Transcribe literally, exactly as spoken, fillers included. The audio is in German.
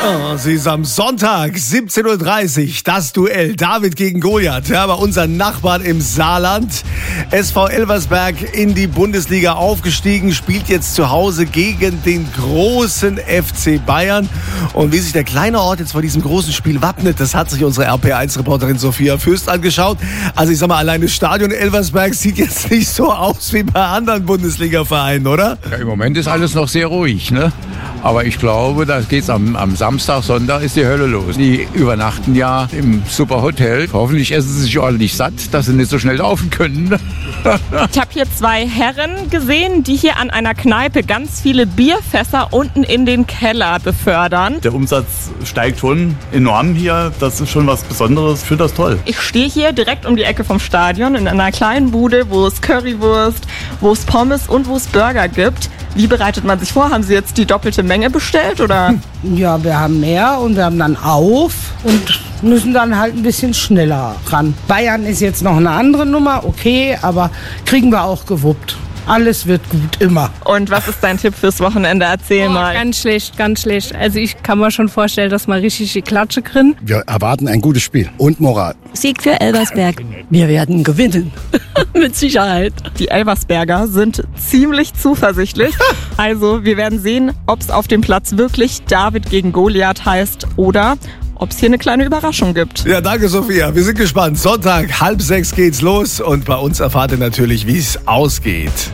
Oh, sie ist am Sonntag, siebzehn Uhr dreißig, das Duell David gegen Goliath. Ja, bei unseren Nachbarn im Saarland. S V Elversberg in die Bundesliga aufgestiegen, spielt jetzt zu Hause gegen den großen F C Bayern. Und wie sich der kleine Ort jetzt vor diesem großen Spiel wappnet, das hat sich unsere R P eins Reporterin Sophia Fürst angeschaut. Also ich sag mal, allein das Stadion Elversberg sieht jetzt nicht so aus wie bei anderen Bundesliga-Vereinen, oder? Ja, im Moment ist alles noch sehr ruhig, ne? Aber ich glaube, da geht's am, am Samstag, Sonntag ist die Hölle los. Die übernachten ja im Superhotel. Hoffentlich essen sie sich ordentlich satt, dass sie nicht so schnell laufen können. Ich habe hier zwei Herren gesehen, die hier an einer Kneipe ganz viele Bierfässer unten in den Keller befördern. Der Umsatz steigt schon enorm hier. Das ist schon was Besonderes. Ich finde das toll. Ich stehe hier direkt um die Ecke vom Stadion in einer kleinen Bude, wo es Currywurst, wo es Pommes und wo es Burger gibt. Wie bereitet man sich vor? Haben Sie jetzt die doppelte Menge bestellt, oder? Ja, wir haben mehr und wir haben dann auf und müssen dann halt ein bisschen schneller ran. Bayern ist jetzt noch eine andere Nummer, okay, aber kriegen wir auch gewuppt. Alles wird gut, immer. Und was ist dein Tipp fürs Wochenende? Erzähl oh, mal. Ganz schlecht, ganz schlecht. Also ich kann mir schon vorstellen, dass wir richtig die Klatsche kriegen. Wir erwarten ein gutes Spiel und Moral. Sieg für Elversberg. Wir werden gewinnen. Mit Sicherheit. Die Elversberger sind ziemlich zuversichtlich. Also wir werden sehen, ob es auf dem Platz wirklich David gegen Goliath heißt oder ob es hier eine kleine Überraschung gibt. Ja, danke Sophia. Wir sind gespannt. Sonntag, halb sechs geht's los und bei uns erfahrt ihr natürlich, wie es ausgeht.